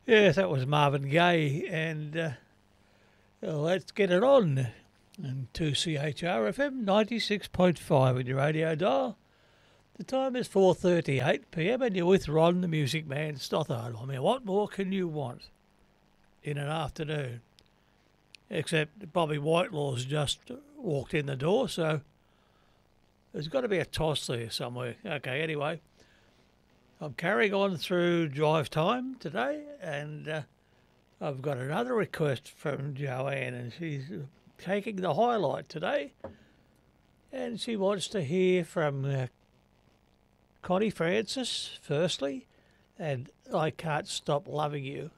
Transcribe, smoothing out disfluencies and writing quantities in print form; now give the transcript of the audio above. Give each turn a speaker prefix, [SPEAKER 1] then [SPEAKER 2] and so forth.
[SPEAKER 1] Yes, that was Marvin Gaye, and well, let's get it on. And 2CHRFM 96.5 in your radio dial. The time is 4:38 p.m. and you're with Ron, the Music Man Stothard. I mean, what more can you want in an afternoon? Except Bobby Whitelaw's just walked in the door, so there's got to be a toss there somewhere. Okay, anyway, I'm carrying on through drive time today, and I've got another request from Joanne, and she's taking the highlight today, and she wants to hear from Connie Francis, firstly, and I Can't Stop Loving You.